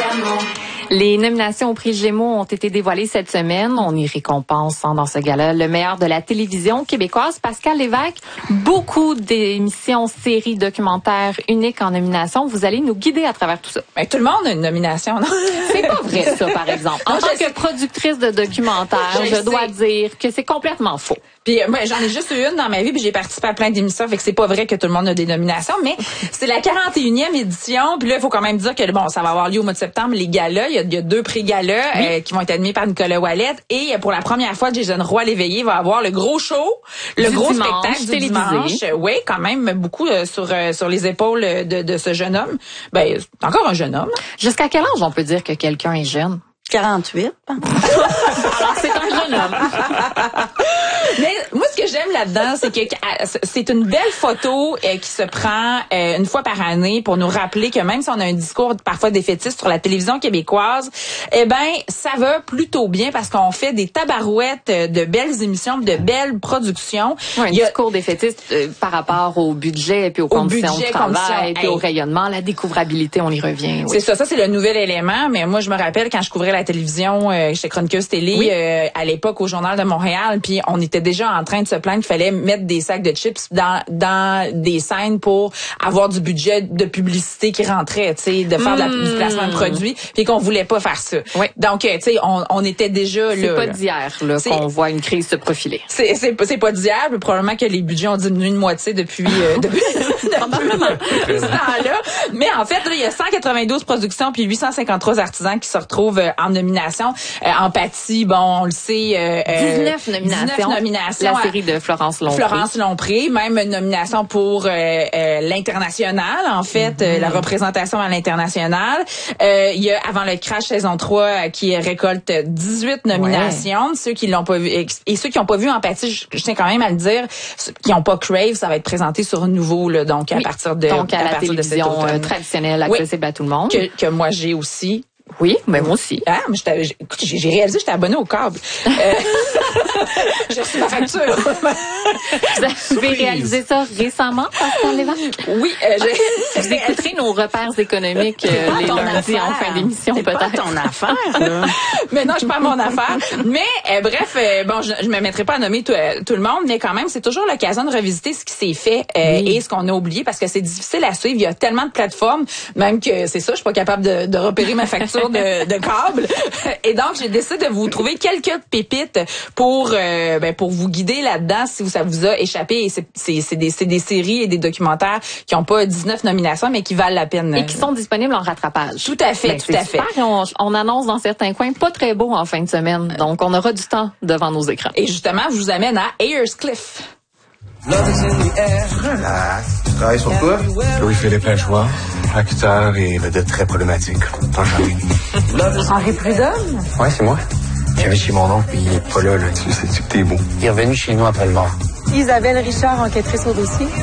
Les nominations au prix Gémeaux ont été dévoilées cette semaine. On y récompense dans ce gala le meilleur de la télévision québécoise. Pascal Lévesque, beaucoup d'émissions, séries, documentaires uniques en nomination. Vous allez nous guider à travers tout ça. Ben, tout le monde a une nomination, non? C'est pas vrai, ça, par exemple. En tant que productrice de documentaires, je dois dire que c'est complètement faux. Puis moi, j'en ai juste eu une dans ma vie, puis j'ai participé à plein d'émissions, fait que c'est pas vrai que tout le monde a des nominations, mais c'est la 41e édition, puis là, il faut quand même dire que bon, ça va avoir lieu au mois de septembre, les galas. Il y a 2 prix galas qui vont être admis par Nicolas Ouellet, et pour la première fois, Jason Roy Léveillé va avoir le gros show, le gros spectacle du dimanche. Oui, quand même beaucoup sur les épaules de ce jeune homme. Ben, encore un jeune homme. Jusqu'à quel âge on peut dire que quelqu'un est jeune? 48. Alors, c'est un jeune homme. Mais moi, ce que j'aime là-dedans, c'est que c'est une belle photo qui se prend une fois par année pour nous rappeler que même si on a un discours parfois défaitiste sur la télévision québécoise, eh ben ça va plutôt bien parce qu'on fait des tabarouettes de belles émissions, de belles productions. Oui, un discours défaitiste par rapport au budget et puis aux conditions de travail, puis au rayonnement, la découvrabilité, on y revient. Oui. C'est ça, c'est le nouvel élément. Mais moi, je me rappelle quand je couvrais la télévision, j'étais chroniqueuse télé à l'époque au Journal de Montréal, puis on était déjà en train de se plaindre qu'il fallait mettre des sacs de chips dans des scènes pour avoir du budget de publicité qui rentrait, tu sais, de faire du placement de produits, puis qu'on voulait pas faire ça. Oui. Donc, tu sais, on était déjà là. C'est pas d'hier là qu'on voit une crise se profiler. C'est pas d'hier, mais probablement que les budgets ont diminué de moitié depuis ce temps-là. Mais en fait, là, il y a 192 productions puis 853 artisans qui se retrouvent en nomination. Empathie, bon, on le sait. 19 nominations. La série de Florence Lompré. Florence Lompré, même une nomination pour l'international, en fait, la représentation à l'international. Il y a Avant le crash saison 3 qui récolte 18 nominations. Ceux qui l'ont pas vu et ceux qui n'ont pas vu Empathie, je tiens quand même à le dire, qui n'ont pas Crave, ça va être présenté sur Nouveau là, donc à partir de donc à la télévision traditionnelle accessible à tout le monde que moi j'ai aussi. Oui, mais moi aussi. Ah, mais j'ai réalisé que j'étais abonnée au câble. J'ai reçu ma facture. Vous avez réalisé ça récemment, Pascal Lévesque? Oui, vous écouterez nos repères économiques les lundis en fin d'émission, peut-être. C'est pas ton affaire, là. Mais non, je parle mon affaire. Mais bref, bon, je me mettrai pas à nommer tout le monde, mais quand même, c'est toujours l'occasion de revisiter ce qui s'est fait et ce qu'on a oublié parce que c'est difficile à suivre. Il y a tellement de plateformes, même que c'est ça, je suis pas capable de repérer ma facture de câble. Et donc, j'ai décidé de vous trouver quelques pépites pour vous guider là-dedans si ça vous a échappé. Et c'est des séries et des documentaires qui n'ont pas 19 nominations, mais qui valent la peine. Et qui sont disponibles en rattrapage. Tout à fait, tout à fait. On annonce dans certains coins pas très beau en fin de semaine. Donc, on aura du temps devant nos écrans. Et justement, je vous amène à Ayers-Cliff. Relax. Tu travailles sur quoi? Louis-Philippe Lajoie, acteur et vedette très problématique. Henri Prudhomme? Ouais, c'est moi. J'avais chez mon oncle, puis il est pas là. Tu sais que t'es beau. Il est revenu chez nous après le mort. Isabelle Richard, enquêtrice au dossier.